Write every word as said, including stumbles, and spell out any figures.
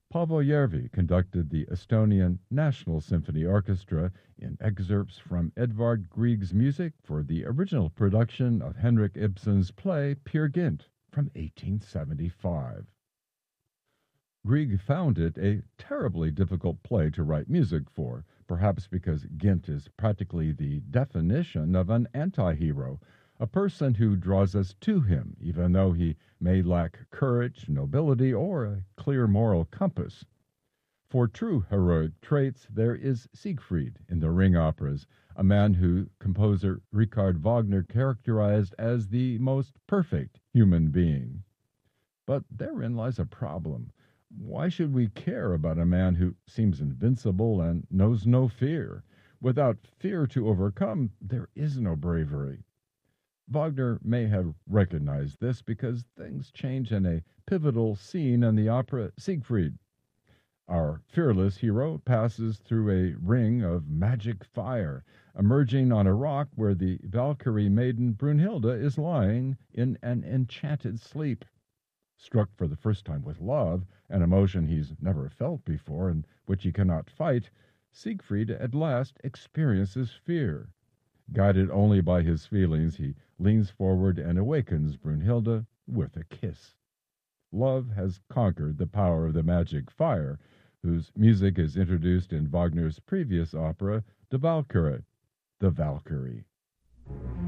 Paavo Järvi conducted the Estonian National Symphony Orchestra in excerpts from Edvard Grieg's music for the original production of Henrik Ibsen's play Peer Gynt from eighteen seventy-five. Grieg found it a terribly difficult play to write music for, perhaps because Gynt is practically the definition of an anti-hero, a person who draws us to him, even though he may lack courage, nobility, or a clear moral compass. For true heroic traits, there is Siegfried in the Ring operas, a man who composer Richard Wagner characterized as the most perfect human being. But therein lies a problem. Why should we care about a man who seems invincible and knows no fear? Without fear to overcome, there is no bravery. Wagner may have recognized this because things change in a pivotal scene in the opera Siegfried. Our fearless hero passes through a ring of magic fire, emerging on a rock where the Valkyrie maiden Brunhilde is lying in an enchanted sleep. Struck for the first time with love, an emotion he's never felt before and which he cannot fight, Siegfried at last experiences fear. Guided only by his feelings, he leans forward and awakens Brunhilde with a kiss. Love has conquered the power of the magic fire, whose music is introduced in Wagner's previous opera, Die Walküre, the Valkyrie.